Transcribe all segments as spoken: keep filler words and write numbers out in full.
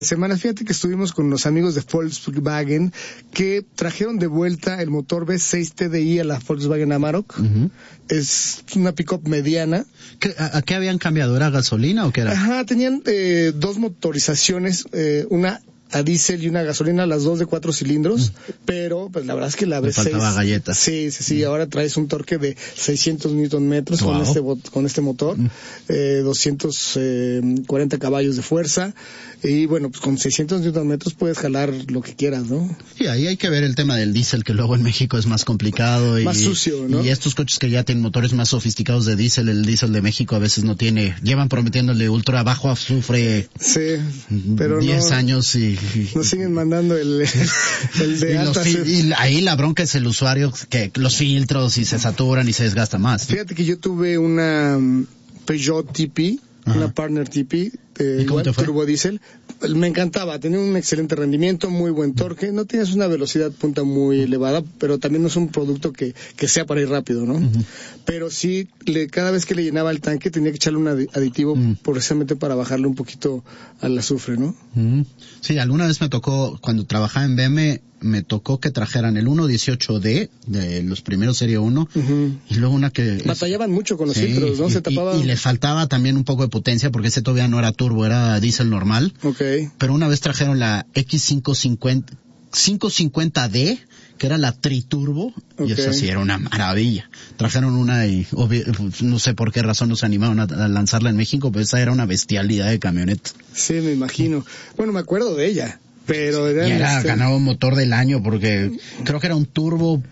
Semana, fíjate que estuvimos con los amigos de Volkswagen que trajeron de vuelta el motor V seis T D I a la Volkswagen Amarok. Uh-huh. Es una pick-up mediana. ¿Qué, a, ¿A qué habían cambiado? ¿Era gasolina o qué era? Ajá, tenían eh, dos motorizaciones, eh, una a diésel y una gasolina, las dos de cuatro cilindros, mm. pero pues la verdad es que la V seis... Me faltaba galleta. Sí, sí, sí, mm. ahora traes un torque de seiscientos newton metros wow. con este con este motor, mm. eh, doscientos cuarenta caballos de fuerza, y bueno, pues con seiscientos newton metros puedes jalar lo que quieras, ¿no? Sí, ahí hay que ver el tema del diésel, que luego en México es más complicado. Y, más sucio, ¿no? Y estos coches que ya tienen motores más sofisticados de diésel, el diésel de México a veces no tiene, llevan prometiéndole ultra bajo azufre sí, pero diez no, años y... Nos siguen mandando el, el de y, alta fi- y ahí la bronca es el usuario, que los filtros y se saturan y se desgasta más. Fíjate que yo tuve una Peugeot T P, ajá, una Partner T P, eh, igual, turbo diésel. Me encantaba, tenía un excelente rendimiento, muy buen torque, no tienes una velocidad punta muy elevada, pero también no es un producto que, que sea para ir rápido, ¿no? Uh-huh. Pero sí, le, cada vez que le llenaba el tanque tenía que echarle un aditivo uh-huh. precisamente para bajarle un poquito al azufre, ¿no? Uh-huh. Sí, alguna vez me tocó, cuando trabajaba en B M, me tocó que trajeran el uno dieciocho D de los primeros Serie uno uh-huh. y luego una que... Batallaban es, mucho con los sí, filtros, ¿no? Y, Se tapaba... y, y le faltaba también un poco de potencia porque ese todavía no era turbo, era diésel normal. Okay. Pero una vez trajeron la X quinientos cincuenta D, que era la triturbo, okay, y esa sí era una maravilla. Trajeron una y obvi- no sé por qué razón nos animaron a, a lanzarla en México, pero esa era una bestialidad de camioneta. Sí, me imagino. Bueno, me acuerdo de ella. Pero era, y era este... ganaba un motor del año porque creo que era un turbo,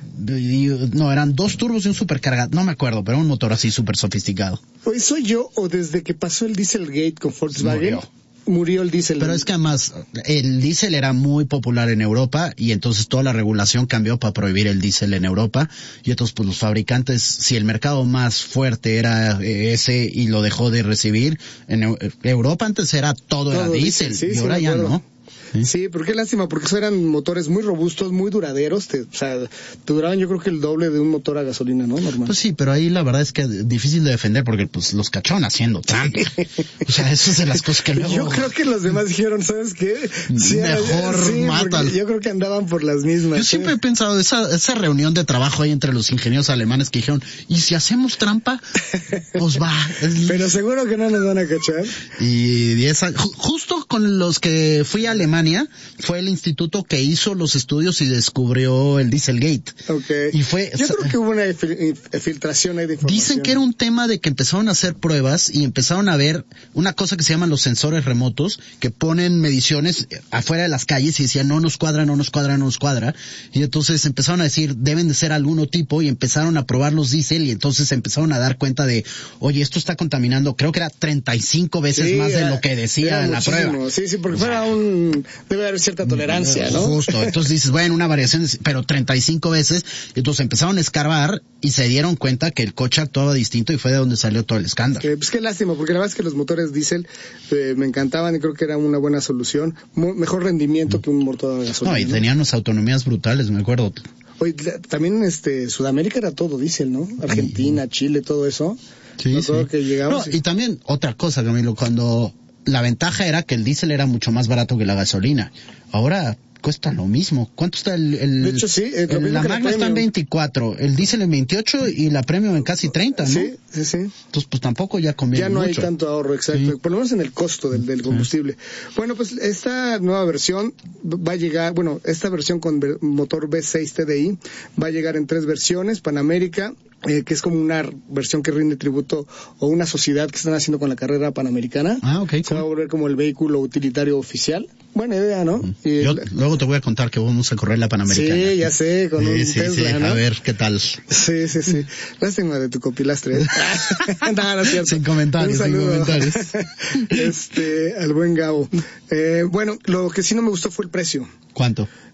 no, eran dos turbos y un supercargador, no me acuerdo, pero un motor así súper sofisticado. ¿Hoy soy yo o desde que pasó el Dieselgate con Volkswagen? Murió. Murió el diésel. Pero es que además el diésel era muy popular en Europa y entonces toda la regulación cambió para prohibir el diésel en Europa y entonces pues los fabricantes, si el mercado más fuerte era ese y lo dejó de recibir, en Europa antes era todo, todo era diésel sí, y sí, ahora ya no. Sí, sí, pero qué lástima, porque eso eran motores muy robustos, muy duraderos, te, o sea, te duraban yo creo que el doble de un motor a gasolina, ¿no? Normal. Pues sí, pero ahí la verdad es que es difícil de defender porque pues los cacharon haciendo trampa. O sea, eso es de las cosas que luego... Yo creo que los demás dijeron, ¿sabes qué? Sí, mejor sí, mátalo. Yo creo que andaban por las mismas. Yo ¿sí? siempre he pensado, esa, esa reunión de trabajo ahí entre los ingenieros alemanes que dijeron, ¿y si hacemos trampa? Pues va. Pero seguro que no nos van a cachar. Y, y esa, justo con los que fui a Alemania, fue el instituto que hizo los estudios y descubrió el Dieselgate. Okay. Y fue, yo creo que hubo una filtración ahí de información. Dicen que era un tema de que empezaron a hacer pruebas y empezaron a ver una cosa que se llaman los sensores remotos, que ponen mediciones afuera de las calles y decían no nos cuadra, no nos cuadra, no nos cuadra. Y entonces empezaron a decir deben de ser algún tipo y empezaron a probar los diésel y entonces empezaron a dar cuenta de, oye, esto está contaminando, creo que era treinta y cinco veces sí, más era, de lo que decía en la prueba. Sí, sí, porque fuera un... debe haber cierta tolerancia, ¿no? Justo, entonces dices, bueno, una variación, pero treinta y cinco veces, entonces empezaron a escarbar y se dieron cuenta que el coche actuaba distinto y fue de donde salió todo el escándalo. Eh, pues qué lástima, porque la verdad es que los motores diésel eh, me encantaban y creo que era una buena solución, Mo- mejor rendimiento mm. que un motor de gasolina. No, y ¿no? tenían unas autonomías brutales, me acuerdo. Oye, también este Sudamérica era todo diésel, ¿no? Argentina, Chile, todo eso. Sí, sí. Que llegamos, no, y... y también otra cosa, Camilo, cuando la ventaja era que el diésel era mucho más barato que la gasolina. Ahora cuesta lo mismo. ¿Cuánto está el...? el de hecho, sí. El, el, la Magna está en veinticuatro, el diésel en veintiocho y la Premium en casi treinta, ¿no? Sí, sí, sí. Entonces, pues tampoco ya conviene Ya no mucho. hay tanto ahorro, exacto. Sí. Por lo menos en el costo del, del combustible. Sí. Bueno, pues esta nueva versión va a llegar, bueno, esta versión con motor V seis T D I va a llegar en tres versiones, Panamérica, Eh, que es como una versión que rinde tributo o una sociedad que están haciendo con la carrera panamericana. Ah, ok. Se cool. va a volver como el vehículo utilitario oficial. Buena idea, ¿no? Uh-huh. Y Yo el... luego te voy a contar que vamos a correr la Panamericana. Sí, ya sé, con sí, un sí, Tesla, sí, ¿no? A ver qué tal. Sí, sí, sí. Lástima de tu copilastre. ¿eh? no, no es cierto. Sin comentarios, sin comentarios. este, al buen Gabo. Eh, bueno, lo que sí no me gustó fue el precio. ¿Cuánto?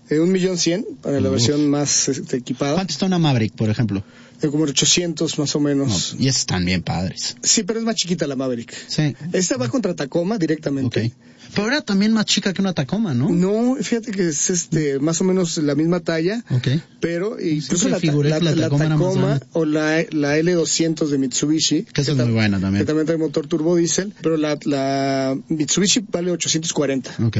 Eh, un millón cien para la Uf. versión más este, equipada. ¿Cuánto está una Maverick, por ejemplo? Eh, como ochocientos más o menos. No, y esas están bien padres. Sí, pero es más chiquita la Maverick. Sí. Esta va contra Tacoma directamente. Okay. Pero era también más chica que una Tacoma, ¿no? No, fíjate que es este más o menos la misma talla. Okay. Pero incluso sí, la, la, la, la Tacoma, la Tacoma o la, la L doscientos de Mitsubishi. Que esa es muy buena también. Que también trae motor turbo diésel. Pero la, la Mitsubishi vale ochocientos cuarenta. Okay.